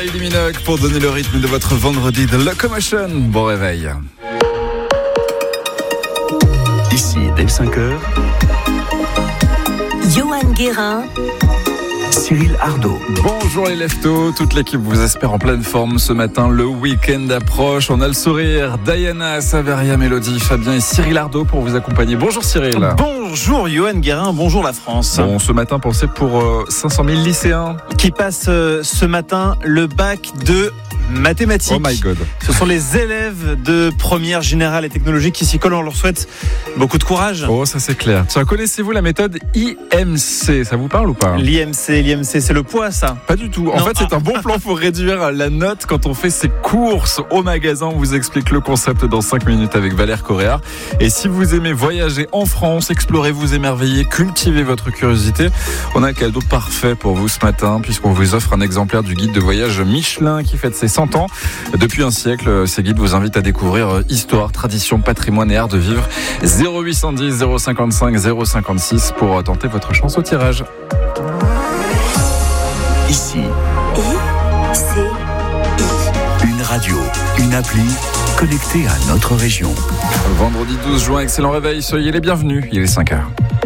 Kylie Minogue pour donner le rythme de votre vendredi de Locomotion. Bon réveil. Ici, dès 5h, Johan Guérin, Cyril Ardo. Bonjour les leftos, toute l'équipe vous espère en pleine forme ce matin. Le week-end approche, on a le sourire. Diana, Saveria, Mélodie, Fabien et Cyril Ardo pour vous accompagner. Bonjour Cyril. Bonjour Johan Guérin, bonjour la France. Bon, ce matin, pensez pour 500 000 lycéens Qui passent ce matin le bac de mathématiques. Oh my God. Ce sont les élèves de première générale et technologique qui s'y collent. On leur souhaite beaucoup de courage. Oh, ça c'est clair. Tiens, connaissez-vous la méthode IMC? Ça vous parle ou pas? L'IMC, c'est le poids, ça? Pas du tout. En fait, c'est un bon plan pour réduire la note quand on fait ses courses au magasin. On vous explique le concept dans 5 minutes avec Valère Correa. Et si vous aimez voyager en France, explorer, vous émerveiller, cultiver votre curiosité, on a un cadeau parfait pour vous ce matin puisqu'on vous offre un exemplaire du guide de voyage Michelin qui fête ses 100 ans. Depuis un siècle, ces guides vous invitent à découvrir histoire, tradition, patrimoine et art de vivre. 0810 055 056 pour tenter votre chance au tirage. Ici, ICI. une radio, une appli connectée à notre région. Vendredi 12 juin, excellent réveil, soyez les bienvenus, il est 5h.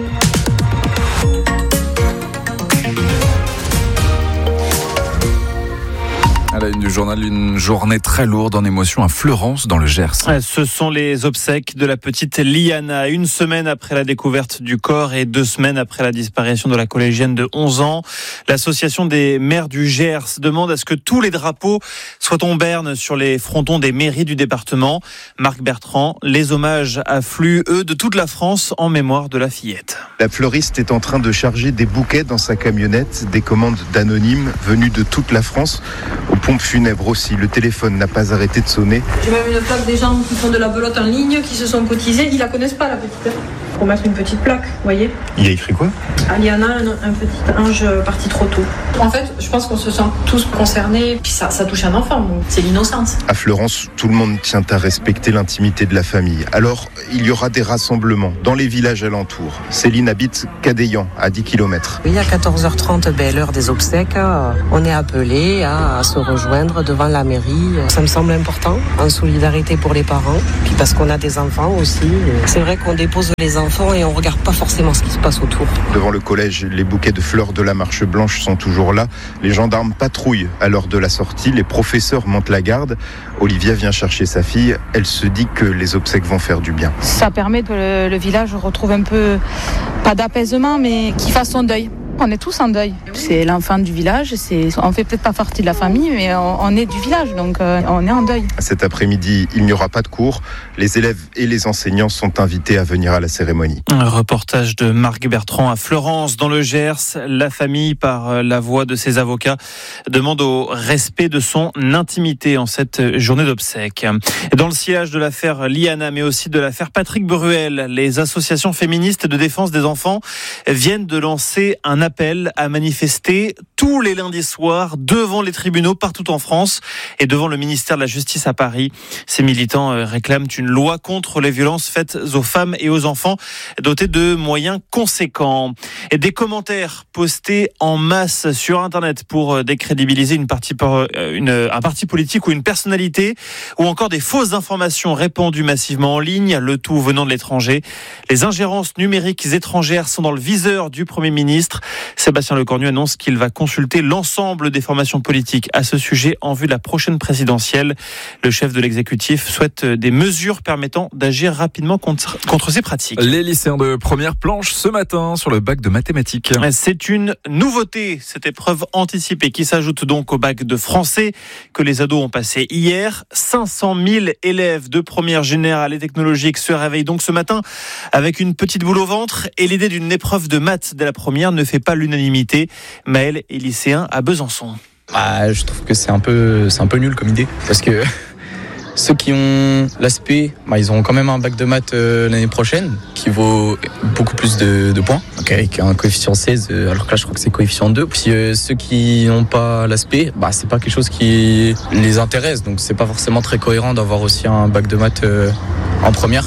À la une du journal, une journée très lourde en émotions à Fleurance dans le Gers. Ce sont les obsèques de la petite Liana. 1 semaine après la découverte du corps et 2 semaines après la disparition de la collégienne de 11 ans, l'association des maires du Gers demande à ce que tous les drapeaux soient en berne sur les frontons des mairies du département. Marc Bertrand, les hommages affluent, eux, de toute la France en mémoire de la fillette. La fleuriste est en train de charger des bouquets dans sa camionnette, des commandes d'anonymes venus de toute la France. Aux pompes funèbres aussi, le téléphone n'a pas arrêté de sonner. J'ai même une plaque des gens qui font de la belote en ligne, qui se sont cotisés. Ils la connaissent pas, la petite. Pour mettre une petite plaque, vous voyez. Il y a écrit quoi? Aliana, un petit ange parti trop tôt. En fait, je pense qu'on se sent tous concernés. Puis ça touche un enfant, donc c'est l'innocence. À Fleurance, tout le monde tient à respecter l'intimité de la famille. Alors, il y aura des rassemblements dans les villages alentours. Céline habite Cadéyan, à 10 km. Oui, à 14h30, l'heure des obsèques, on est appelé à se rejoindre devant la mairie. Ça me semble important, en solidarité pour les parents, puis parce qu'on a des enfants aussi. C'est vrai qu'on dépose les enfants et on regarde pas forcément ce qui se passe autour. Devant le collège, les bouquets de fleurs de la Marche Blanche sont toujours là. Les gendarmes patrouillent à l'heure de la sortie. Les professeurs montent la garde. Olivia vient chercher sa fille. Elle se dit que les obsèques vont faire du bien. Ça permet que le village retrouve un peu, pas d'apaisement, mais qu'il fasse son deuil. On est tous en deuil. C'est l'enfant du village. On fait peut-être pas partie de la famille, mais on est du village, donc on est en deuil. Cet après-midi, il n'y aura pas de cours. Les élèves et les enseignants sont invités à venir à la cérémonie. Un reportage de Marc Bertrand à Fleurance, dans le Gers. La famille, par la voix de ses avocats, demande au respect de son intimité en cette journée d'obsèques. Dans le sillage de l'affaire Liana, mais aussi de l'affaire Patrick Bruel, les associations féministes de défense des enfants viennent de lancer un appel à manifester tous les lundis soirs devant les tribunaux partout en France et devant le ministère de la Justice à Paris. Ces militants réclament une loi contre les violences faites aux femmes et aux enfants dotée de moyens conséquents. Et des commentaires postés en masse sur Internet pour décrédibiliser un parti politique ou une personnalité, ou encore des fausses informations répandues massivement en ligne, le tout venant de l'étranger. Les ingérences numériques étrangères sont dans le viseur du Premier ministre. Sébastien Lecornu annonce qu'il va consulter l'ensemble des formations politiques à ce sujet en vue de la prochaine présidentielle. Le chef de l'exécutif souhaite des mesures permettant d'agir rapidement contre ces pratiques. Les lycéens de première planche ce matin sur le bac de mathématiques. C'est une nouveauté, cette épreuve anticipée qui s'ajoute donc au bac de français que les ados ont passé hier. 500 000 élèves de première générale et technologique se réveillent donc ce matin avec une petite boule au ventre, et l'idée d'une épreuve de maths dès la première ne fait pas l'unanimité. Maël est lycéen à Besançon. Je trouve que c'est un peu nul comme idée, parce que ceux qui ont l'aspect, ils auront quand même un bac de maths l'année prochaine qui vaut beaucoup plus de points, donc avec un coefficient 16, alors que là je crois que c'est coefficient 2. Puis ceux qui n'ont pas l'aspect, c'est pas quelque chose qui les intéresse, donc c'est pas forcément très cohérent d'avoir aussi un bac de maths en première.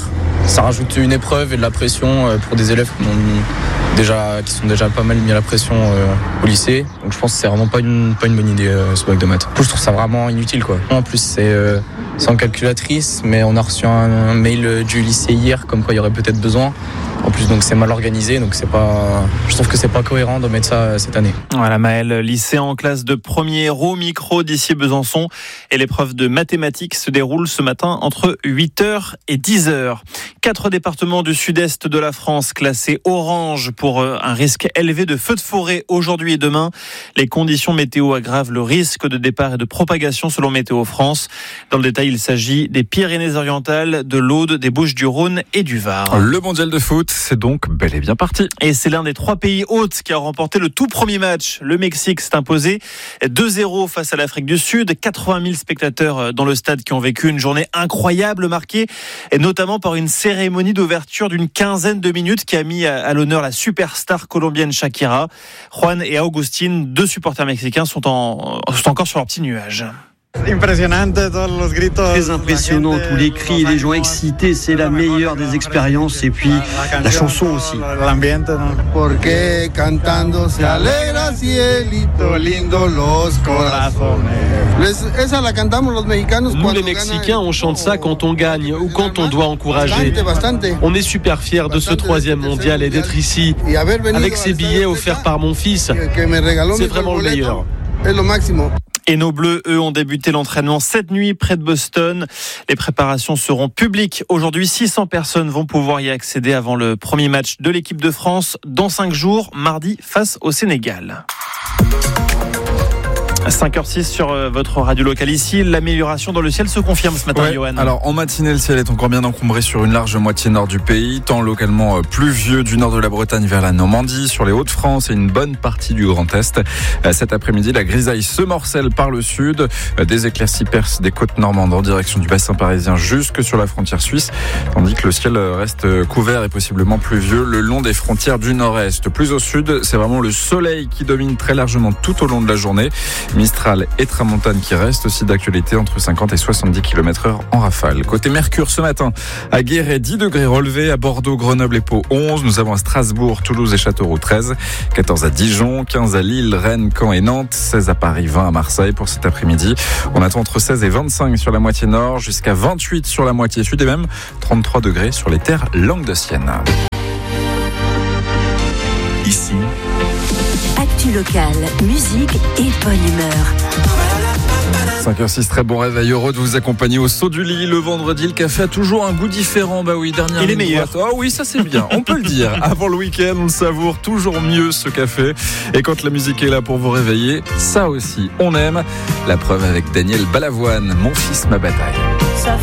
ça rajoute une épreuve et de la pression pour des élèves qui sont déjà pas mal mis à la pression au lycée. Donc je pense que c'est vraiment pas une bonne idée ce bac de maths. Du coup, je trouve ça vraiment inutile, quoi. En plus, c'est en calculatrice, mais on a reçu un mail du lycée hier comme quoi il y aurait peut-être besoin. En plus, donc c'est mal organisé, donc je trouve que c'est pas cohérent de mettre ça cette année. Voilà, Maël, lycéen en classe de premier au micro d'ici Besançon. Et l'épreuve de mathématiques se déroule ce matin entre 8h et 10h. 4 départements du sud-est de la France classés orange pour un risque élevé de feux de forêt aujourd'hui et demain. Les conditions météo aggravent le risque de départ et de propagation selon Météo France. Dans le détail, il s'agit des Pyrénées-Orientales, de l'Aude, des Bouches-du-Rhône et du Var. Le mondial de foot, c'est donc bel et bien parti. Et c'est l'un des 3 pays hôtes qui a remporté le tout premier match. Le Mexique s'est imposé 2-0 face à l'Afrique du Sud. 80 000 spectateurs dans le stade qui ont vécu une journée incroyable marquée, et notamment par une cérémonie d'ouverture d'une quinzaine de minutes qui a mis à l'honneur la superstar colombienne Shakira. Juan et Agustin, 2 supporters mexicains, sont encore sur leur petit nuage. Très impressionnant, tous les cris, les gens excités, c'est la meilleure des expériences, et puis la chanson aussi. Nous les Mexicains, on chante ça quand on gagne ou quand on doit encourager. On est super fiers de ce 3e mondial et d'être ici avec ces billets offerts par mon fils. C'est vraiment le meilleur. Et nos Bleus, eux, ont débuté l'entraînement cette nuit près de Boston. Les préparations seront publiques. Aujourd'hui, 600 personnes vont pouvoir y accéder avant le premier match de l'équipe de France dans 5 jours, mardi face au Sénégal. 5h06 sur votre radio locale ici. L'amélioration dans le ciel se confirme ce matin, Johan. Alors en matinée, le ciel est encore bien encombré sur une large moitié nord du pays, temps localement pluvieux du nord de la Bretagne vers la Normandie, sur les Hauts-de-France et une bonne partie du Grand Est. Cet après-midi, la grisaille se morcelle par le sud. Des éclaircies percent des côtes normandes en direction du bassin parisien jusque sur la frontière suisse, tandis que le ciel reste couvert et possiblement pluvieux le long des frontières du nord-est. Plus au sud, c'est vraiment le soleil qui domine très largement tout au long de la journée. Mistral et tramontane qui restent aussi d'actualité entre 50 et 70 km/h en rafale. Côté Mercure ce matin, à Guéret 10 degrés relevés, à Bordeaux, Grenoble et Pau 11. Nous avons à Strasbourg, Toulouse et Châteauroux 13, 14 à Dijon, 15 à Lille, Rennes, Caen et Nantes, 16 à Paris, 20 à Marseille pour cet après-midi. On attend entre 16 et 25 sur la moitié nord, jusqu'à 28 sur la moitié sud et même 33 degrés sur les terres languedociennes. Ici, Actu locale, musique et bonne humeur. 5h06, très bon réveil, heureux de vous accompagner au saut du lit le vendredi. Le café a toujours un goût différent. Bah oui, dernière il est meilleur. Oh oui, ça c'est bien, on peut le dire. Avant le week-end, on le savoure toujours mieux ce café. Et quand la musique est là pour vous réveiller, ça aussi, on aime. La preuve avec Daniel Balavoine, Mon fils, ma bataille.